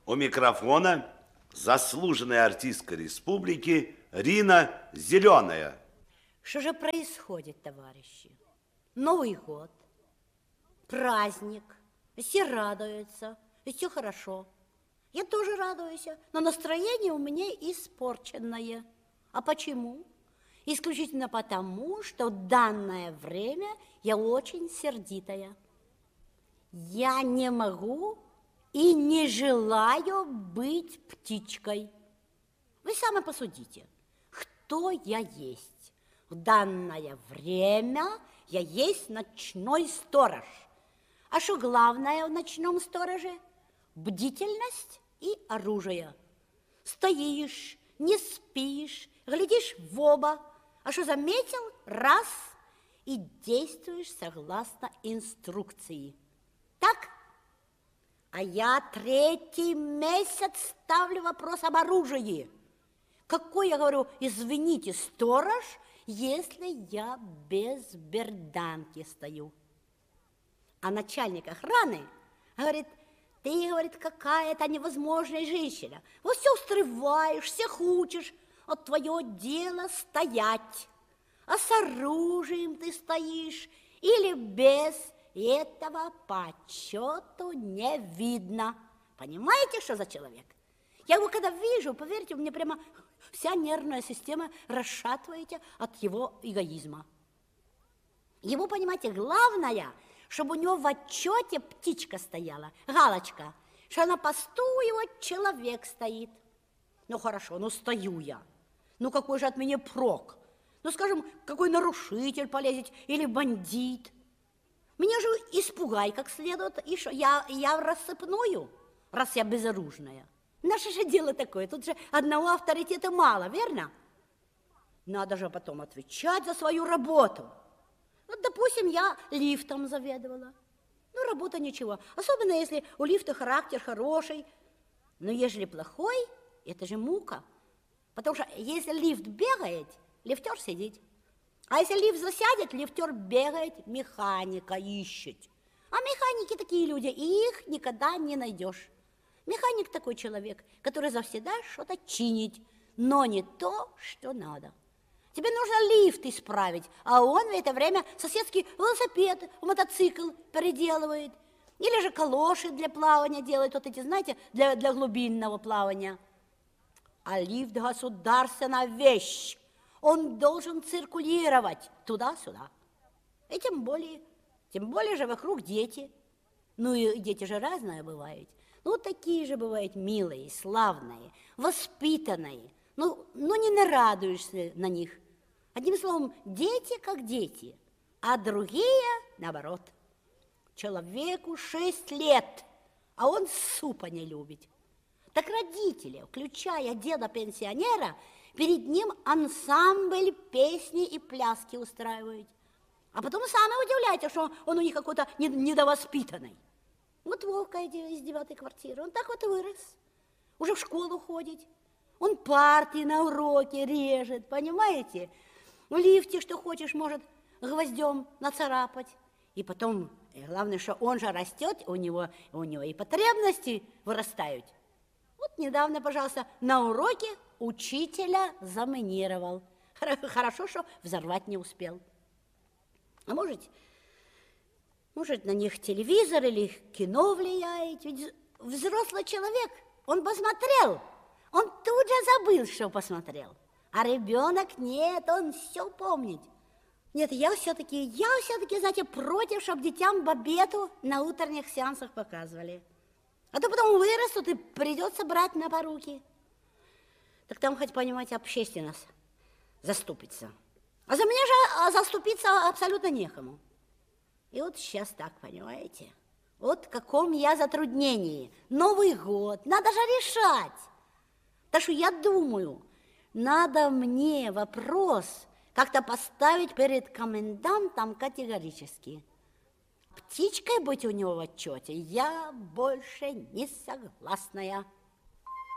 У микрофона заслуженная артистка республики Рина Зеленая. Что же происходит, товарищи? Новый год, праздник, все радуются, и все хорошо. Я тоже радуюсь, но настроение у меня испорченное. А почему? Исключительно потому, что в данное время я очень сердитая. Я не могу и не желаю быть птичкой. Вы сами посудите, кто я есть. В данное время я есть ночной сторож. А что главное в ночном стороже? Бдительность и оружие. Стоишь, не спишь, глядишь в оба, а что заметил, раз, и действуешь согласно инструкции. Так? А я 3-й месяц ставлю вопрос об оружии. Какой, я говорю, извините, сторож, если я без берданки стою? А начальник охраны говорит: ты, говорит, какая-то невозможная женщина. Вот все встреваешь, всех учишь, а твое дело стоять. А с оружием ты стоишь или без, этого почету не видно. Понимаете, что за человек? Я его когда вижу, поверьте, мне прямо вся нервная система расшатывается от его эгоизма. Ему, понимаете, главное, чтобы у него в отчете птичка стояла, галочка, что на посту его человек стоит. Ну хорошо, ну стою я. Ну какой же от меня прок? Ну скажем, какой нарушитель полезет или бандит? Меня же испугай как следует, и что я в рассыпную, раз я безоружная. Наше же дело такое, тут же одного авторитета мало, верно? Надо же потом отвечать за свою работу. Вот, допустим, я лифтом заведовала. Ну, работа ничего. Особенно, если у лифта характер хороший. Но ежели плохой, это же мука. Потому что если лифт бегает, лифтер сидит. А если лифт засядет, лифтер бегает, механика ищет. А механики такие люди, и их никогда не найдешь. Механик такой человек, который завсегда что-то чинит, но не то, что надо. Тебе нужно лифт исправить, а он в это время соседский велосипед, мотоцикл переделывает. Или же калоши для плавания делает, вот эти, знаете, для глубинного плавания. А лифт государственная вещь. Он должен циркулировать туда-сюда. И тем более же вокруг дети. Ну и дети же разные бывают. Ну, такие же бывают милые, славные, воспитанные. Ну не нарадуешься на них. Одним словом, дети как дети, а другие наоборот. Человеку 6 лет, а он супа не любит. Так родители, включая деда-пенсионера, перед ним ансамбль песни и пляски устраивают. А потом сами удивляются, что он у них какой-то недовоспитанный. Вот Вовка из 9-й квартиры, он так вот и вырос. Уже в школу ходит. Он партии на уроке режет, понимаете? В лифте, что хочешь, может гвоздем нацарапать. И потом, главное, что он же растет, у него и потребности вырастают. Вот недавно, пожалуйста, на уроке учителя заминировал. Хорошо, что взорвать не успел. А может, на них телевизор или кино влияет. Ведь взрослый человек, он посмотрел, он тут же забыл, что посмотрел. А ребенок нет, он все помнит. Нет, я все-таки, знаете, против, чтобы детям бабету на утренних сеансах показывали. А то потом вырастут и придется брать на поруки. Так там, хоть понимаете, общественность заступится. А за меня же заступиться абсолютно некому. И вот сейчас так, понимаете, вот в каком я затруднении. Новый год, надо же решать. Так что я думаю, надо мне вопрос как-то поставить перед комендантом категорически. Птичкой быть у него в отчете я больше не согласная.